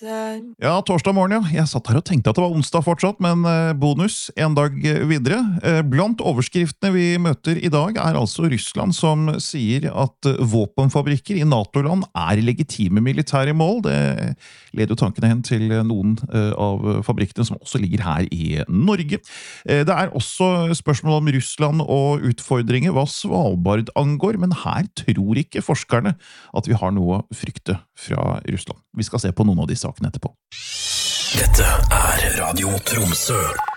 Ja, torsdag morgen, ja. Jeg satt her og tenkte at det var onsdag fortsatt, men bonus en dag videre. Blant overskriftene vi møter i dag er altså Russland som sier at våpenfabrikker i NATO-land er legitime militære mål. Det leder jo tankene hen til noen av fabrikkene som også ligger her i Norge. Det er også spørsmål om Russland og utfordringer hva Svalbard angår, men her tror ikke forskerne at vi har noe å frykte fra Russland. Vi skal se på noen av de sakene etterpå. Dette er Radio Tromsø.